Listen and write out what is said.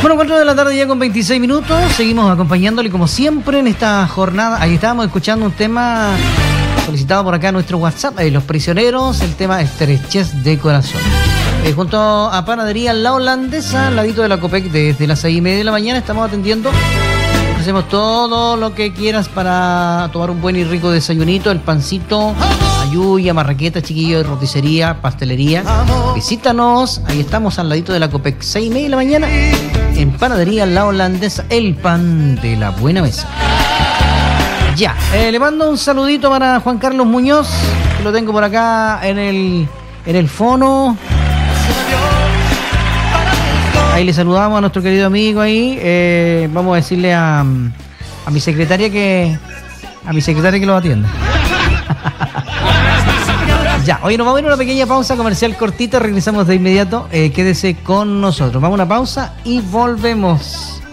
Bueno, 4 de la tarde ya con 26 minutos. Seguimos acompañándole como siempre en esta jornada. Ahí estábamos escuchando un tema solicitado por acá en nuestro WhatsApp. Los Prisioneros, el tema Estrechez de Corazón. Junto a Panadería La Holandesa, al ladito de la Copec, desde las 6:30 de la mañana estamos atendiendo. Hacemos todo lo que quieras para tomar un buen y rico desayunito, el pancito, ayuya, marraqueta, chiquillo, de roticería, pastelería. Visítanos, ahí estamos al ladito de la Copec, 6:30 de la mañana, en Panadería La Holandesa, el pan de la buena mesa. Ya, le mando un saludito para Juan Carlos Muñoz, que lo tengo por acá en el fono. Ahí le saludamos a nuestro querido amigo ahí. Vamos a decirle a mi secretaria que lo atienda. Ya, hoy nos vamos a ir a una pequeña pausa comercial cortita. Regresamos de inmediato. Quédese con nosotros. Vamos a una pausa y volvemos.